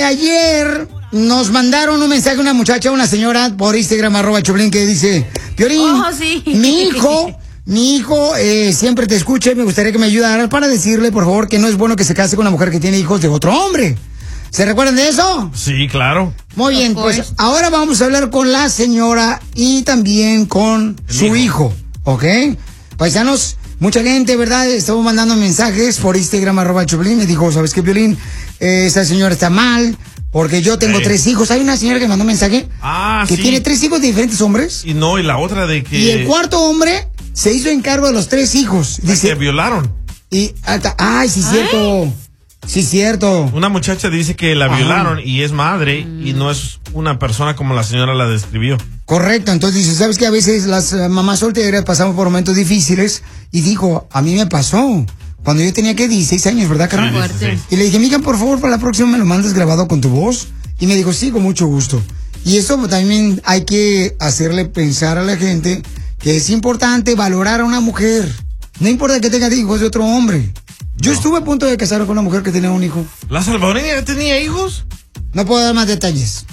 de ayer nos mandaron un mensaje una muchacha, una señora, por Instagram, @Choplin, que dice, Piolín, sí. mi hijo siempre te escucha y me gustaría que me ayudaran para decirle, por favor, que no es bueno que se case con una mujer que tiene hijos de otro hombre. ¿Se recuerdan de eso? Sí, claro. Muy bien, pues ahora vamos a hablar con la señora y también con su hijo, ¿ok? Paisanos, mucha gente, ¿verdad? Estamos mandando mensajes por Instagram, @Choplin, me dijo, ¿sabes qué, Piolín? Esa señora está mal, porque yo tengo 3 hijos. Hay una señora que mandó un mensaje que tiene 3 hijos de diferentes hombres. Y no, y la otra de que... Y el cuarto hombre se hizo encargo de los 3 hijos. Dice, que violaron. Y ay, sí, cierto. Sí, cierto. Una muchacha dice que la violaron y es madre y no es una persona como la señora la describió. Correcto, entonces dice, ¿sabes que a veces las mamás solteras pasamos por momentos difíciles? Y dijo, a mí me pasó cuando yo tenía, 16 años, ¿verdad, carnal? Sí, 16. Y le dije, mija, por favor, para la próxima me lo mandas grabado con tu voz. Y me dijo, sí, con mucho gusto. Y eso también hay que hacerle pensar a la gente que es importante valorar a una mujer. No importa que tenga hijos de otro hombre. Yo estuve a punto de casarme con una mujer que tenía un hijo. ¿La salvadoreña tenía hijos? No puedo dar más detalles.